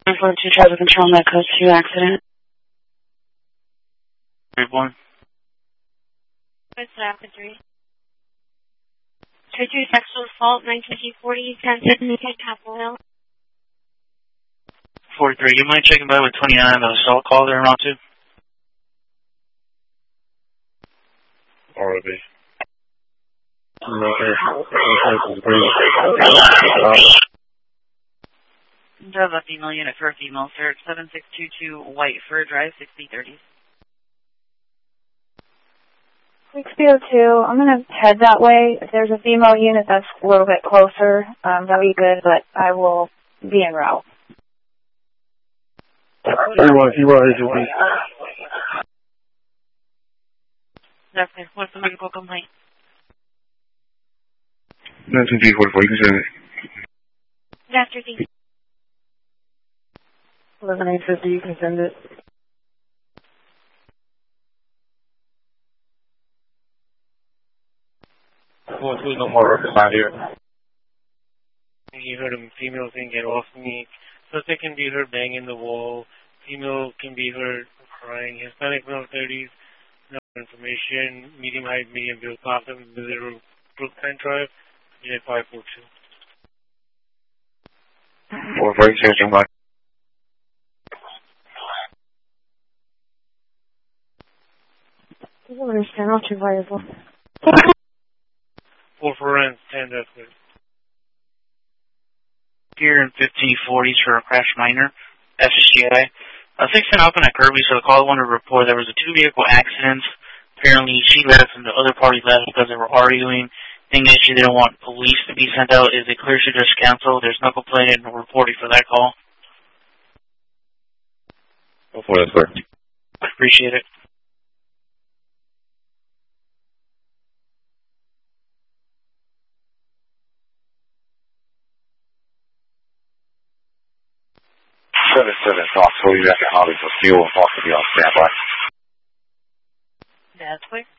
4-2 Traffic Control, Med Coast 2 accident. Group 1. What's Rapid 3? 3-2 sexual assault, 19G40, 10-10, Capitol Hill. 43, you mind checking by with 29, the assault call there, around 2? ROB. Does a female unit for a female search, 7622 White Fur Drive, 6030. 602, I'm going to head that way. If there's a female unit that's a little bit closer, that'll be good, but I will be en route. You want HOP. Definitely. What's the medical complaint? 19G44, you can send it. After the 11850, you can send it. No more out here. You heard a female saying, "Get off me." Suspect can be heard banging the wall. Female can be heard crying. Hispanic male 30s. No information. Medium height, medium build. Possum, Little Brookline Drive. Unit 542. 446, I'm back. I don't understand. I'll too variable. 4 for rent, 10 that's good. Here in 5040s for a crash minor, SGI. 610 up in at Kirby, so the caller wanted to report there was a 2-vehicle accident. Apparently she left and the other party left because they were arguing. Thing is, she didn't want police to be sent out. Is it clear she just canceled? There's no complaint and no reporting for that call. Hopefully that's clear. Appreciate it. Talk for you back at Hollywood for fuel and talk to you on standby. That's quick.